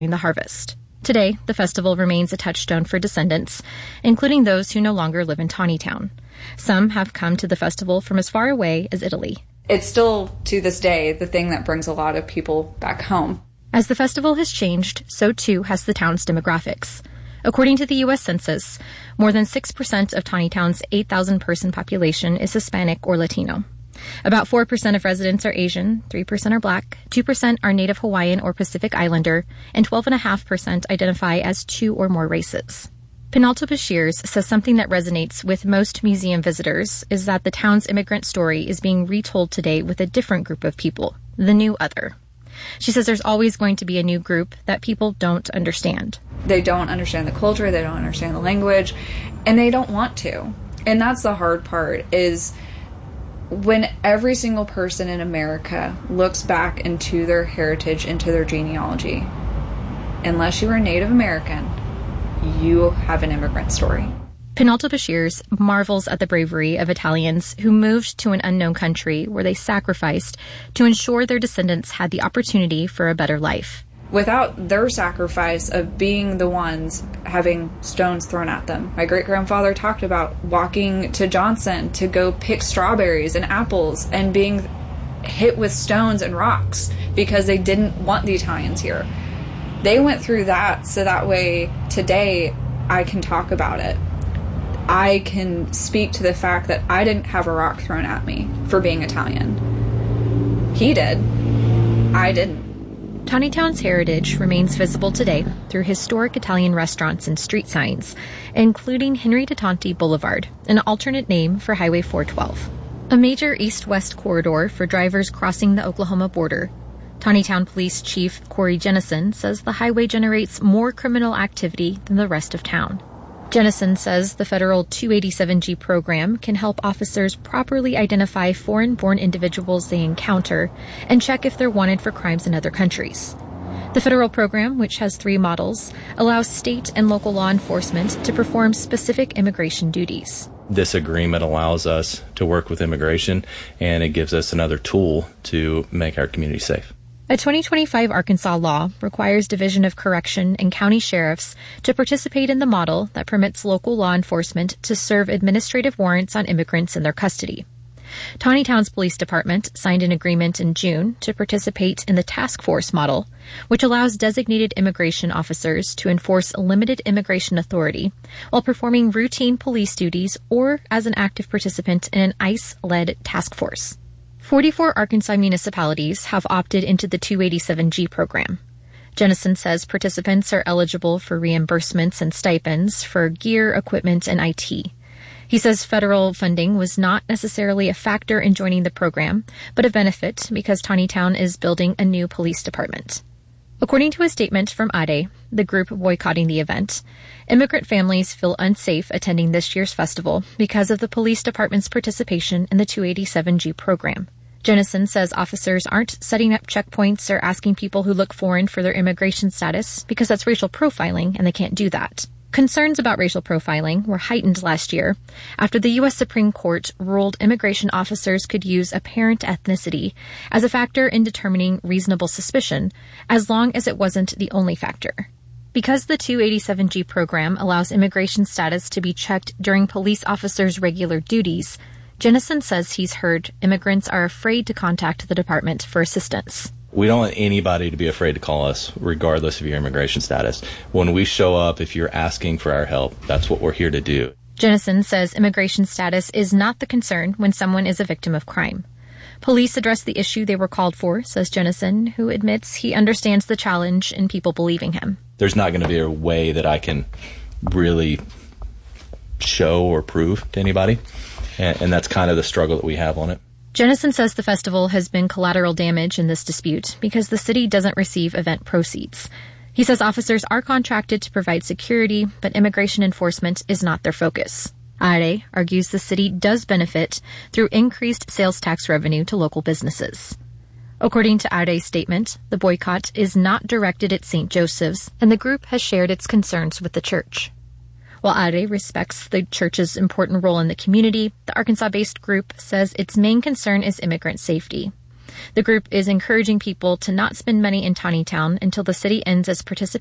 the harvest. Today, the festival remains a touchstone for descendants, including those who no longer live in Taneytown. Some have come to the festival from as far away as Italy. It's still, to this day, the thing that brings a lot of people back home. As the festival has changed, so too has the town's demographics. According to the U.S. Census, more than 6% of Taneytown's 8,000-person population is Hispanic or Latino. About 4% of residents are Asian, 3% are Black, 2% are Native Hawaiian or Pacific Islander, and 12.5% identify as 2 or more races. Penalto Bashirs says something that resonates with most museum visitors is that the town's immigrant story is being retold today with a different group of people, the new other. She says there's always going to be a new group that people don't understand. They don't understand the culture, they don't understand the language, and they don't want to. And that's the hard part, is when every single person in America looks back into their heritage, into their genealogy, unless you are Native American, you have an immigrant story. Penalto Bashirs marvels at the bravery of Italians who moved to an unknown country where they sacrificed to ensure their descendants had the opportunity for a better life. Without their sacrifice of being the ones having stones thrown at them. My great-grandfather talked about walking to Johnson to go pick strawberries and apples and being hit with stones and rocks because they didn't want the Italians here. They went through that so that way today I can talk about it. I can speak to the fact that I didn't have a rock thrown at me for being Italian. He did. I didn't. Taneytown's heritage remains visible today through historic Italian restaurants and street signs, including Henry de Tonti Boulevard, an alternate name for Highway 412, a major east-west corridor for drivers crossing the Oklahoma border. Taneytown Police Chief Corey Jennison says the highway generates more criminal activity than the rest of town. Jennison says the federal 287G program can help officers properly identify foreign-born individuals they encounter and check if they're wanted for crimes in other countries. The federal program, which has 3 models, allows state and local law enforcement to perform specific immigration duties. This agreement allows us to work with immigration, and it gives us another tool to make our community safe. A 2025 Arkansas law requires Division of Correction and county sheriffs to participate in the model that permits local law enforcement to serve administrative warrants on immigrants in their custody. Taneytown's police department signed an agreement in June to participate in the task force model, which allows designated immigration officers to enforce limited immigration authority while performing routine police duties or as an active participant in an ICE-led task force. 44 Arkansas municipalities have opted into the 287G program. Jennison says participants are eligible for reimbursements and stipends for gear, equipment, and IT. He says federal funding was not necessarily a factor in joining the program, but a benefit because Taneytown is building a new police department. According to a statement from ADE, the group boycotting the event, immigrant families feel unsafe attending this year's festival because of the police department's participation in the 287G program. Jennison says officers aren't setting up checkpoints or asking people who look foreign for their immigration status because that's racial profiling and they can't do that. Concerns about racial profiling were heightened last year after the U.S. Supreme Court ruled immigration officers could use apparent ethnicity as a factor in determining reasonable suspicion, as long as it wasn't the only factor. Because the 287G program allows immigration status to be checked during police officers' regular duties, Jennison says he's heard immigrants are afraid to contact the department for assistance. We don't want anybody to be afraid to call us, regardless of your immigration status. When we show up, if you're asking for our help, that's what we're here to do. Jennison says immigration status is not the concern when someone is a victim of crime. Police addressed the issue they were called for, says Jennison, who admits he understands the challenge in people believing him. There's not going to be a way that I can really show or prove to anybody, and that's kind of the struggle that we have on it. Jennison says the festival has been collateral damage in this dispute because the city doesn't receive event proceeds. He says officers are contracted to provide security, but immigration enforcement is not their focus. Are argues the city does benefit through increased sales tax revenue to local businesses. According to Are's statement, the boycott is not directed at St. Joseph's, and the group has shared its concerns with the church. While Are respects the church's important role in the community, the Arkansas-based group says its main concern is immigrant safety. The group is encouraging people to not spend money in Taneytown until the city ends its participation